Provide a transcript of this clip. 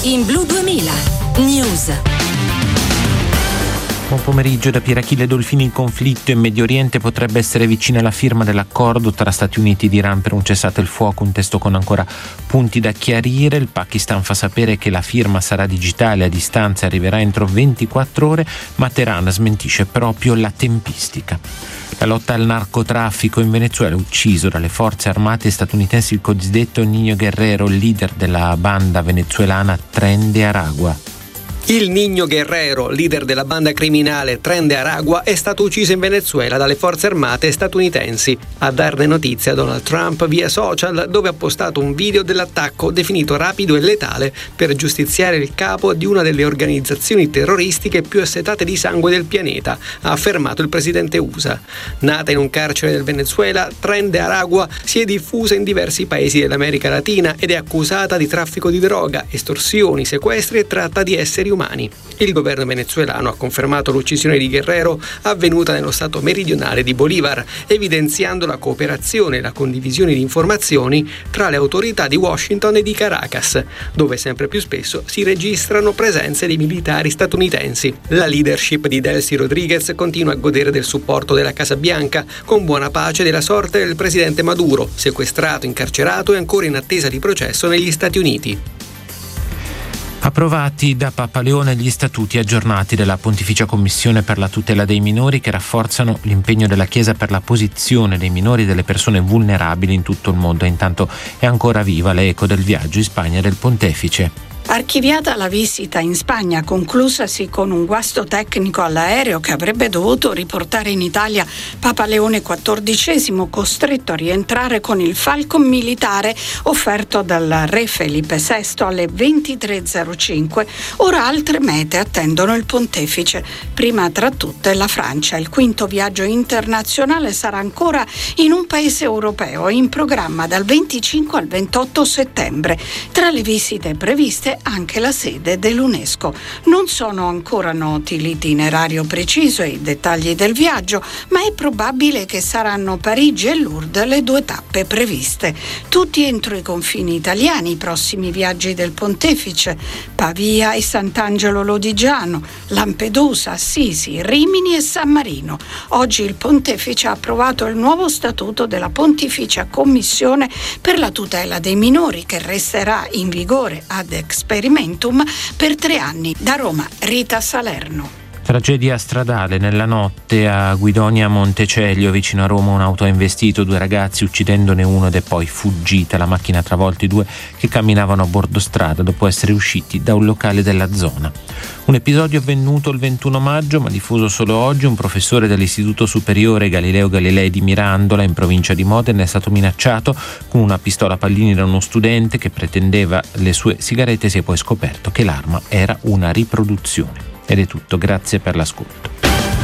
in Blu 2000 News. Buon pomeriggio da Pierachille Dolfini. Il conflitto in Medio Oriente potrebbe essere vicino alla firma dell'accordo tra Stati Uniti ed Iran per un cessate il fuoco, un testo con ancora punti da chiarire. Il Pakistan fa sapere che la firma sarà digitale a distanza e arriverà entro 24 ore, ma Teheran smentisce proprio la tempistica. La lotta al narcotraffico in Venezuela, ucciso dalle forze armate statunitensi il cosiddetto Niño Guerrero, leader della banda venezuelana Tren de Aragua. Il Niño Guerrero, leader della banda criminale Tren de Aragua, è stato ucciso in Venezuela dalle forze armate statunitensi. A darne notizia Donald Trump via social, dove ha postato un video dell'attacco definito rapido e letale per giustiziare il capo di una delle organizzazioni terroristiche più assetate di sangue del pianeta, ha affermato il presidente USA. Nata in un carcere del Venezuela, Tren de Aragua si è diffusa in diversi paesi dell'America Latina ed è accusata di traffico di droga, estorsioni, sequestri e tratta di esseri umani. Il governo venezuelano ha confermato l'uccisione di Guerrero avvenuta nello stato meridionale di Bolívar, evidenziando la cooperazione e la condivisione di informazioni tra le autorità di Washington e di Caracas, dove sempre più spesso si registrano presenze di militari statunitensi. La leadership di Delcy Rodriguez continua a godere del supporto della Casa Bianca, con buona pace della sorte del presidente Maduro, sequestrato, incarcerato e ancora in attesa di processo negli Stati Uniti. Approvati da Papa Leone gli statuti aggiornati della Pontificia Commissione per la tutela dei minori, che rafforzano l'impegno della Chiesa per la posizione dei minori e delle persone vulnerabili in tutto il mondo. Intanto è ancora viva l'eco del viaggio in Spagna del Pontefice. Archiviata la visita in Spagna, conclusasi con un guasto tecnico all'aereo che avrebbe dovuto riportare in Italia Papa Leone XIV, costretto a rientrare con il Falcon militare offerto dal re Felipe VI alle 23.05. Ora altre mete attendono il pontefice, prima tra tutte la Francia. Il quinto viaggio internazionale sarà ancora in un paese europeo, in programma dal 25 al 28 settembre. Tra le visite previste anche la sede dell'UNESCO. Non sono ancora noti l'itinerario preciso e i dettagli del viaggio, ma è probabile che saranno Parigi e Lourdes le due tappe previste. Tutti entro i confini italiani i prossimi viaggi del Pontefice: Pavia e Sant'Angelo Lodigiano, Lampedusa, Assisi, Rimini e San Marino. Oggi il Pontefice ha approvato il nuovo statuto della Pontificia Commissione per la tutela dei minori, che resterà in vigore ad experimentum per 3 anni. Da Roma, Rita Salerno. Tragedia stradale nella notte a Guidonia Montecelio, vicino a Roma. Un'auto ha investito 2 ragazzi, uccidendone uno ed è poi fuggita. La macchina ha travolto i 2 che camminavano a bordo strada dopo essere usciti da un locale della zona. Un episodio avvenuto il 21 maggio ma diffuso solo oggi. Un professore dell'Istituto Superiore Galileo Galilei di Mirandola, in provincia di Modena, è stato minacciato con una pistola a pallini da uno studente che pretendeva le sue sigarette. Si è poi scoperto che l'arma era una riproduzione. Ed è tutto, grazie per l'ascolto.